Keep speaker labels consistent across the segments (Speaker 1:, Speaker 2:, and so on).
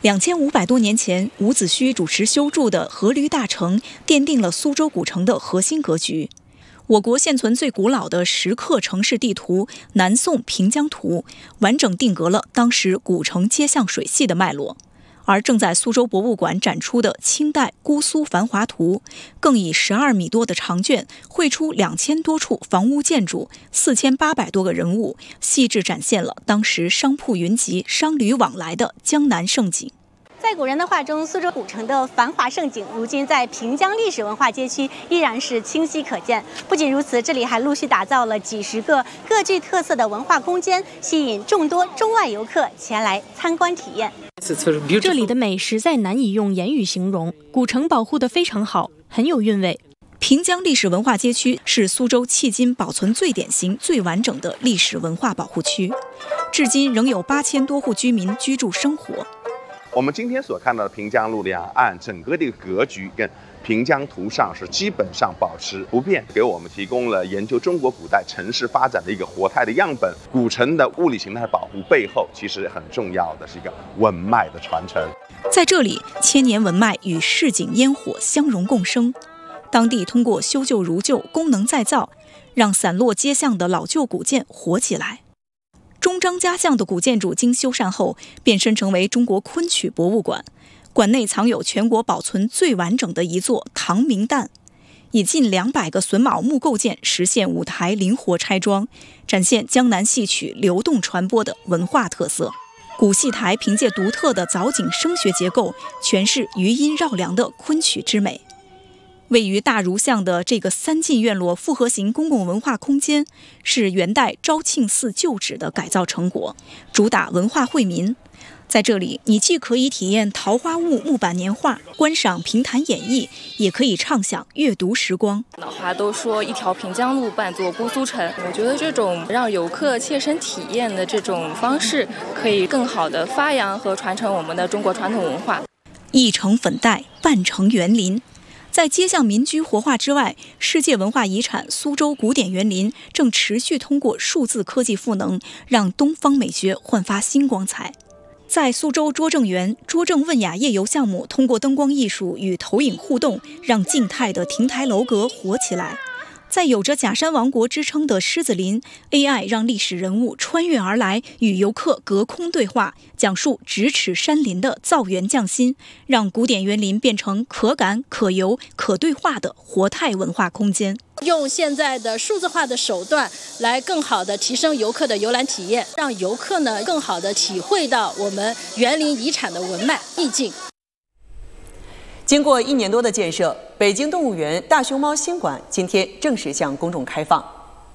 Speaker 1: 2500多年前，伍子胥主持修筑的阖闾大城，奠定了苏州古城的核心格局。我国现存最古老的石刻城市地图——南宋平江图，完整定格了当时古城街巷水系的脉络。而正在苏州博物馆展出的清代姑苏繁华图，更以12米多的长卷绘出2000多处房屋建筑、4800多个人物，细致展现了当时商铺云集、商旅往来的江南盛景。
Speaker 2: 在古人的画中，苏州古城的繁华盛景，如今在平江历史文化街区依然是清晰可见。不仅如此，这里还陆续打造了几十个各具特色的文化空间，吸引众多中外游客前来参观体验。
Speaker 3: 这里的美实在难以用言语形容，古城保护得非常好，很有韵味。
Speaker 1: 平江历史文化街区是苏州迄今保存最典型、最完整的历史文化保护区，至今仍有8000多户居民居住生活。
Speaker 4: 我们今天所看到的平江路两岸整个的格局跟平江图上是基本上保持不变，给我们提供了研究中国古代城市发展的一个活态的样本。古城的物理形态保护背后，其实很重要的是一个文脉的传承。
Speaker 1: 在这里，千年文脉与市井烟火相融共生。当地通过修旧如旧、功能再造，让散落街巷的老旧古建活起来。中张家巷的古建筑经修缮后，变身成为中国昆曲博物馆。馆内藏有全国保存最完整的一座唐明旦，以近200个榫卯木构件实现舞台灵活拆装，展现江南戏曲流动传播的文化特色。古戏台凭借独特的藻井声学结构，诠释余音绕梁的昆曲之美。位于大儒巷的这个3进院落复合型公共文化空间，是元代昭庆寺旧址的改造成果，主打文化惠民。在这里，你既可以体验桃花坞木板年画，观赏评弹演绎，也可以畅享阅读时光。
Speaker 5: 老话都说一条平江路扮作姑苏城，我觉得这种让游客切身体验的这种方式，可以更好地发扬和传承我们的中国传统文化。
Speaker 1: 一城粉黛，半城园林。在街巷民居活化之外，世界文化遗产苏州古典园林正持续通过数字科技赋能，让东方美学焕发新光彩。在苏州拙政园，拙政问雅夜游项目通过灯光艺术与投影互动，让静态的亭台楼阁活起来。在有着假山王国之称的狮子林 ，AI 让历史人物穿越而来，与游客隔空对话，讲述咫尺山林的造园匠心，让古典园林变成可感、可游、可对话的活态文化空间。
Speaker 6: 用现在的数字化的手段来更好的提升游客的游览体验，让游客呢更好的体会到我们园林遗产的文脉意境。
Speaker 7: 经过1年多的建设，北京动物园大熊猫新馆今天正式向公众开放。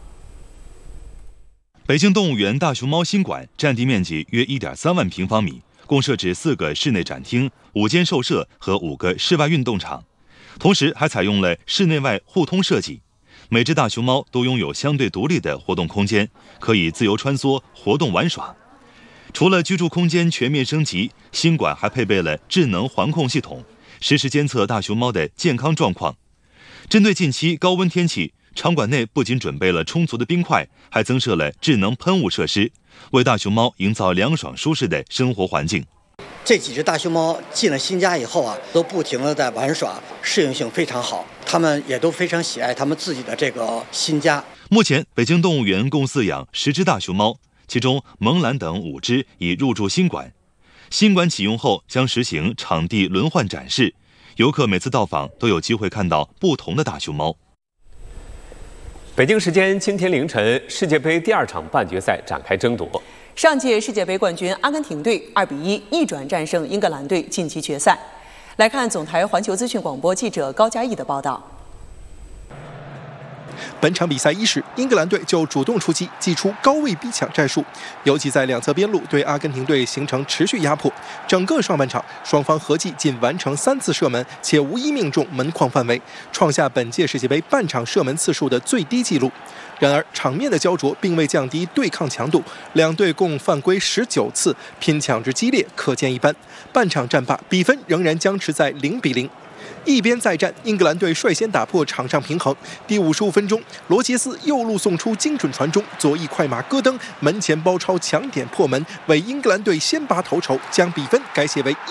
Speaker 8: 北京动物园大熊猫新馆占地面积约1.3万平方米，共设置4个室内展厅、5间兽舍和5个室外运动场，同时还采用了室内外互通设计。每只大熊猫都拥有相对独立的活动空间，可以自由穿梭、活动玩耍。除了居住空间全面升级，新馆还配备了智能环控系统，实时监测大熊猫的健康状况。针对近期高温天气，场馆内不仅准备了充足的冰块，还增设了智能喷雾设施，为大熊猫营造凉爽舒适的生活环境。
Speaker 9: 这几只大熊猫进了新家以后都不停地在玩耍，适应性非常好，它们也都非常喜爱它们自己的这个新家。
Speaker 8: 目前，北京动物园共饲养10只大熊猫，其中萌兰等5只已入住新馆。新馆启用后将实行场地轮换展示，游客每次到访都有机会看到不同的大熊猫。
Speaker 10: 北京时间今天凌晨，世界杯第2场半决赛展开争夺。
Speaker 7: 上届世界杯冠军阿根廷队2比1逆转战胜英格兰队晋级决赛。来看总台环球资讯广播记者高佳毅的报道。
Speaker 11: 本场比赛伊始，英格兰队就主动出击，祭出高位逼抢战术，尤其在两侧边路对阿根廷队形成持续压迫。整个上半场，双方合计仅完成3次射门，且无一命中门框范围，创下本届世界杯半场射门次数的最低纪录。然而，场面的焦灼并未降低对抗强度，两队共犯规19次，拼抢之激烈可见一斑。半场战罢，比分仍然僵持在0比0。一边再战，英格兰队率先打破场上平衡。第55分钟，罗杰斯右路送出精准传中，左翼快马戈登门前包抄抢点破门，为英格兰队先拔头筹，将比分改写为